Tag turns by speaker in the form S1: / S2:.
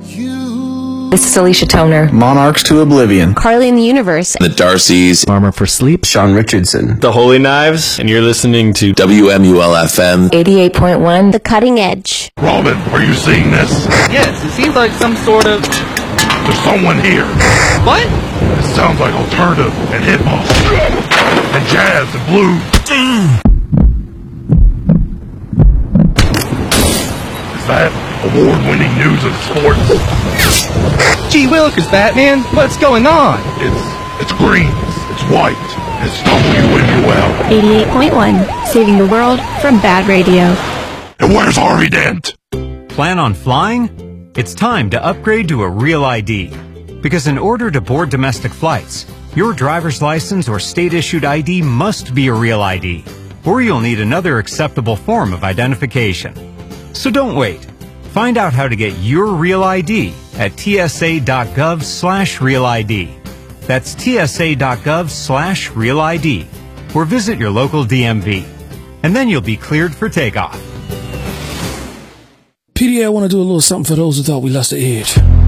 S1: This is Alicia Toner.
S2: Monarchs to Oblivion.
S1: Carly in the Universe.
S3: The Darcys.
S4: Armor for Sleep.
S2: Sean Richardson.
S5: The Holy Knives. And you're listening to
S3: WMUL-FM
S1: 88.1. The Cutting Edge.
S6: Robin, are you seeing this?
S7: Yes, it seems like some sort of...
S6: There's someone here.
S7: What?
S6: It sounds like alternative and hip-hop. And jazz and blues. Is that award-winning news of sports?
S7: Gee Willikers, Batman, what's going on?
S6: It's green, it's white, it's WMUL.
S8: 88.1, saving the world from bad radio.
S6: And where's Harvey Dent?
S9: Plan on flying? It's time to upgrade to a Real ID. Because in order to board domestic flights, your driver's license or state-issued ID must be a Real ID, or you'll need another acceptable form of identification. So don't wait. Find out how to get your Real ID at tsa.gov/Real ID. That's tsa.gov/Real ID. Or visit your local DMV. And then you'll be cleared for takeoff.
S10: PDA, I want to do a little something for those who thought we lost the edge.